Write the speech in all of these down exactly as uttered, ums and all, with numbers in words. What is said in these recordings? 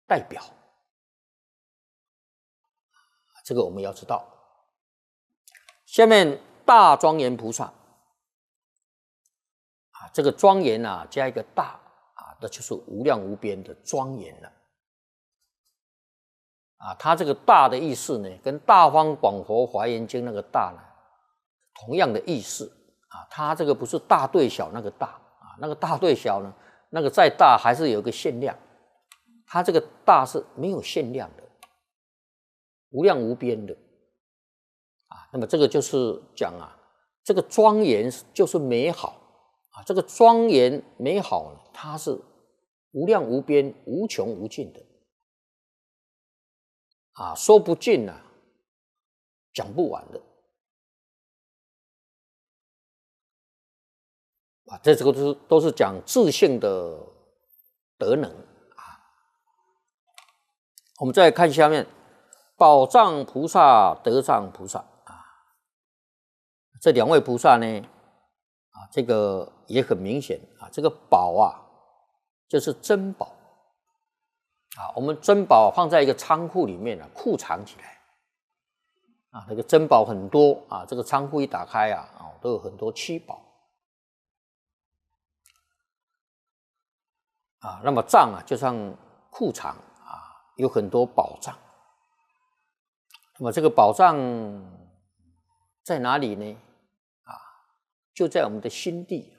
代表，这个我们要知道。下面大庄严菩萨啊，这个庄严啊加一个大啊，那就是无量无边的庄严了。啊，它这个大的意思呢，跟《大方广佛华严经》那个大呢，同样的意思啊。它这个不是大对小那个大啊，那个大对小呢，那个再大还是有一个限量，它这个大是没有限量的，无量无边的啊。那么这个就是讲啊，这个庄严就是美好啊，这个庄严美好呢，它是无量无边、无穷无尽的。啊，说不尽啊，讲不完的啊，这这个都是都是讲自性的德能啊。我们再来看下面，宝藏菩萨、德藏菩萨啊，这两位菩萨呢，啊，这个也很明显啊，这个宝啊，就是珍宝。啊，我们珍宝放在一个仓库里面啊，库藏起来啊，那个珍宝很多啊，这个仓库一打开啊，啊，都有很多七宝啊。那么藏啊，就像库藏啊，有很多宝藏。那么这个宝藏在哪里呢？啊，就在我们的心地。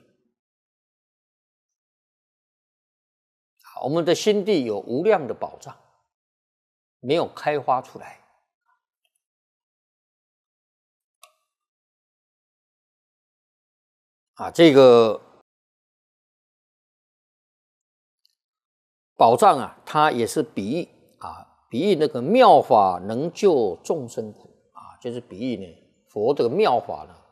我们的心地有无量的宝藏，没有开发出来啊。这个宝藏啊，它也是比喻啊，比喻那个妙法能救众生苦啊，就是比喻呢，佛的妙法呢，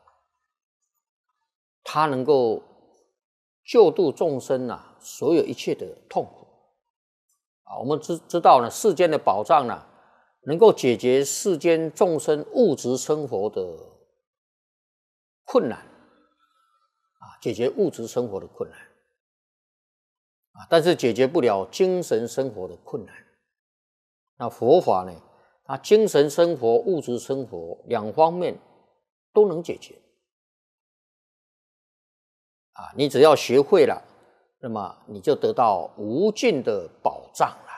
它能够救度众生啊，所有一切的痛苦。啊，我们知知道呢，世间的宝藏呢，能够解决世间众生物质生活的困难，啊，解决物质生活的困难，啊，但是解决不了精神生活的困难。那佛法呢，它精神生活、物质生活两方面都能解决，啊，你只要学会了，那么你就得到无尽的宝藏了。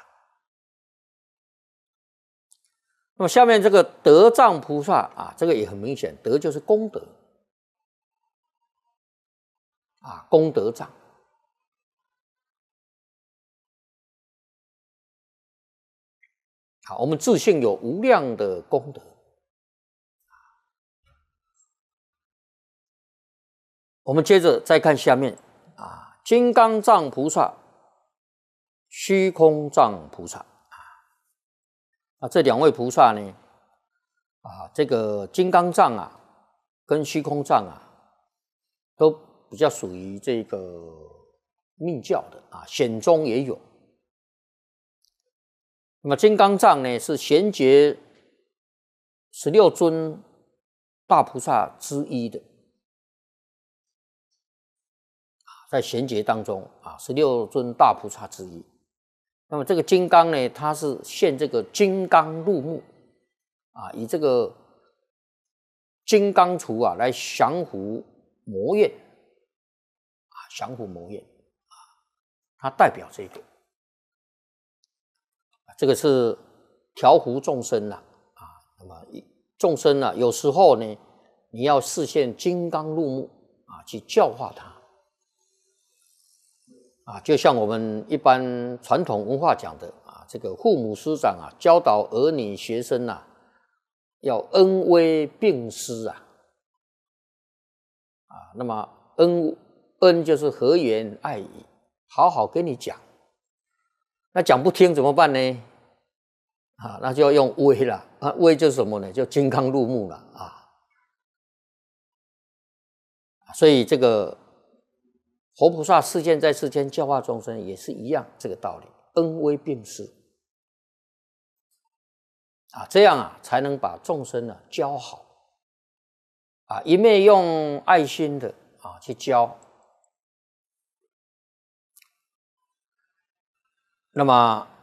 那么下面这个德藏菩萨啊，这个也很明显，德就是功德啊，功德藏。好，我们自性有无量的功德。我们接着再看下面啊，金刚藏菩萨、虚空藏菩萨啊，这两位菩萨呢，啊，这个金刚藏啊，跟虚空藏啊，都比较属于这个密教的啊，显宗也有。那么金刚藏呢，是贤觉十六尊大菩萨之一的，在贤觉当中啊，十六尊大菩萨之一。那么这个金刚呢，它是现这个金刚入目啊，以这个金刚杵啊来降伏魔焰啊，降伏魔焰啊，它代表这个，这个是调伏众生了啊。那么众生呢，有时候呢，你要示现金刚入目啊，去教化他。啊，就像我们一般传统文化讲的啊，这个父母师长啊，教导儿女学生啊，要恩威并施啊，啊，那么恩恩就是和颜爱语，好好跟你讲，那讲不听怎么办呢？啊，那就要用威了啊，威就是什么呢？就金刚入目了啊，所以这个。佛菩萨世间在世间教化众生也是一样这个道理，恩威并施啊，这样啊才能把众生呢教好啊，一面用爱心的啊去教，那么